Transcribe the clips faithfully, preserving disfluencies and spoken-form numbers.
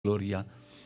gloria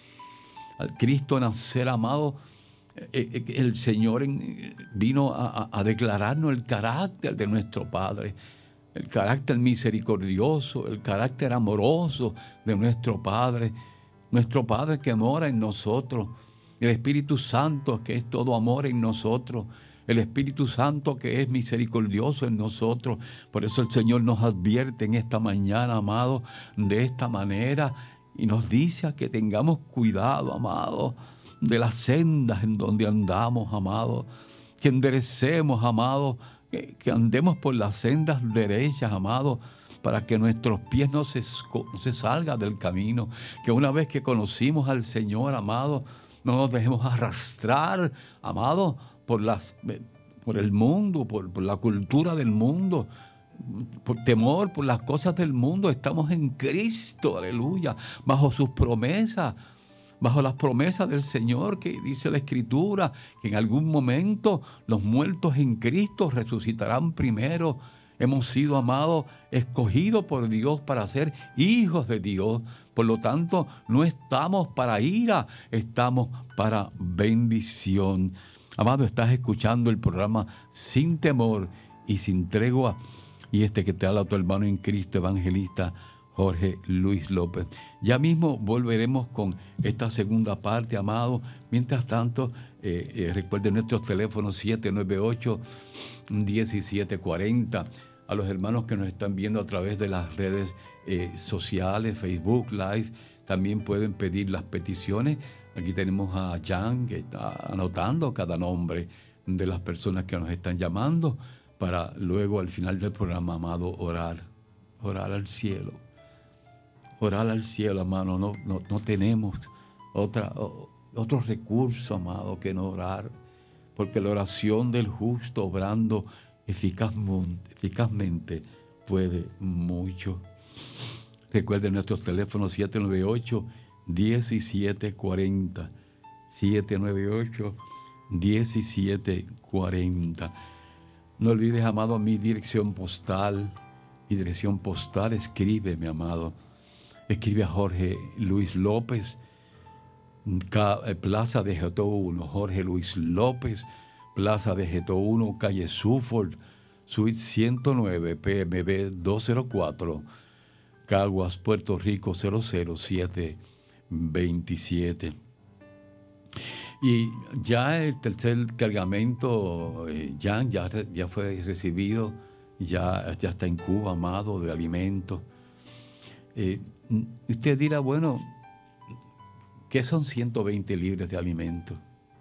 al Cristo nacer, amado. Eh, eh, el Señor en- vino a, a- a declararnos el carácter de nuestro Padre, el carácter misericordioso, el carácter amoroso de nuestro Padre, nuestro Padre que mora en nosotros, el Espíritu Santo que es todo amor en nosotros, el Espíritu Santo que es misericordioso en nosotros. Por eso el Señor nos advierte en esta mañana, amado, de esta manera, y nos dice a que tengamos cuidado, amado, de las sendas en donde andamos, amado, que enderecemos, amado, que, que andemos por las sendas derechas, amado, para que nuestros pies no se, esco- no se salgan del camino, que una vez que conocimos al Señor, amado, no nos dejemos arrastrar, amado, por las por el mundo, por, por la cultura del mundo, por temor, por las cosas del mundo. Estamos en Cristo, aleluya, bajo sus promesas, bajo las promesas del Señor, que dice la Escritura, que en algún momento los muertos en Cristo resucitarán primero. Hemos sido, amados, escogidos por Dios para ser hijos de Dios. Por lo tanto, no estamos para ira, estamos para bendición. Amado, estás escuchando el programa Sin Temor y Sin Tregua. Y este que te habla tu hermano en Cristo, evangelista Jorge Luis López. Ya mismo volveremos con esta segunda parte, amado. Mientras tanto, eh, eh, recuerden nuestros teléfonos siete nueve ocho, uno siete cuatro cero. A los hermanos que nos están viendo a través de las redes eh, sociales, Facebook Live, también pueden pedir las peticiones. Aquí tenemos a Jan, que está anotando cada nombre de las personas que nos están llamando, para luego al final del programa, amado, orar, orar al cielo, orar al cielo, amado. No, no, no tenemos otra, o- otro recurso, amado, que no orar, porque la oración del justo obrando eficazmente, eficazmente puede mucho. Recuerden nuestros teléfonos siete nueve ocho, uno siete cuatro cero, siete nueve ocho, uno siete cuatro cero. No olvides, amado, mi dirección postal. Mi dirección postal, escribe, amado. Escribe a Jorge Luis López, Ca- eh, Plaza de Geto uno. Jorge Luis López, Plaza de Geto uno, calle Suffolk, suite ciento nueve, P M B doscientos cuatro, Caguas, Puerto Rico cero cero siete veintisiete. Y ya el tercer cargamento, eh, ya, ya, ya fue recibido, ya, ya está en Cuba, amado, de alimentos. Eh, usted dirá, bueno, ¿qué son ciento veinte libras de alimentos?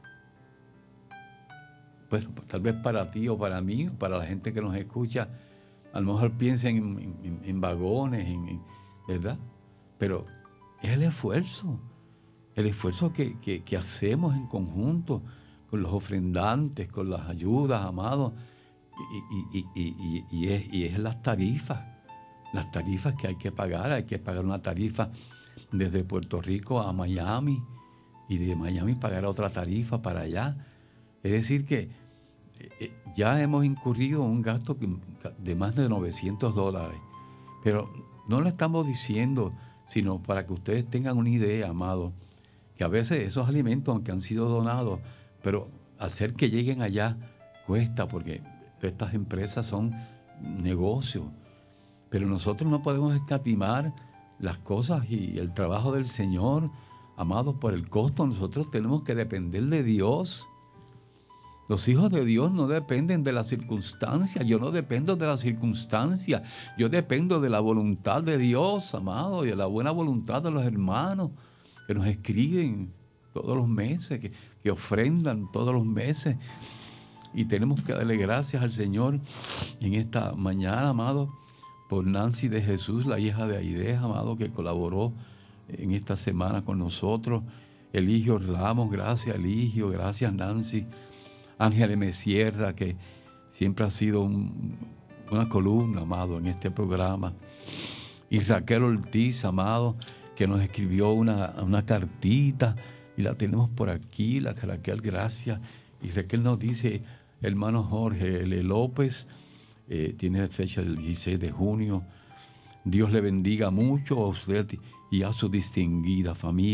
Bueno, pues tal vez para ti o para mí, o para la gente que nos escucha, a lo mejor piensen en, en- en vagones, en, en- ¿verdad? Pero es el esfuerzo. El esfuerzo que, que- que hacemos en conjunto con los ofrendantes, con las ayudas, amados, y, y- y- y- y- y es, y es las tarifas, las tarifas que hay que pagar. Hay que pagar una tarifa desde Puerto Rico a Miami, y de Miami pagar otra tarifa para allá. Es decir que eh, eh, ya hemos incurrido en un gasto que- de más de novecientos dólares. Pero no lo estamos diciendo, sino para que ustedes tengan una idea, amado, que a veces esos alimentos, aunque han sido donados, pero hacer que lleguen allá cuesta, porque estas empresas son negocios. Pero nosotros no podemos escatimar las cosas y el trabajo del Señor, amados, por el costo. Nosotros tenemos que depender de Dios. Los hijos de Dios no dependen de las circunstancias. Yo no dependo de las circunstancias. Yo dependo de la voluntad de Dios, amado, y de la buena voluntad de los hermanos que nos escriben todos los meses, que, que ofrendan todos los meses. Y tenemos que darle gracias al Señor en esta mañana, amado, por Nancy de Jesús, la hija de Aidez, amado, que colaboró en esta semana con nosotros. Eligio Ramos, gracias Eligio, gracias Nancy. Ángel M. Sierra, que siempre ha sido un- una columna, amado, en este programa. Y Raquel Ortiz, amado, que nos escribió una, una cartita, y la tenemos por aquí, la Raquel, gracias. Y Raquel nos dice, hermano Jorge L. López, eh, tiene fecha del dieciséis de junio, Dios le bendiga mucho a usted y a su distinguida familia.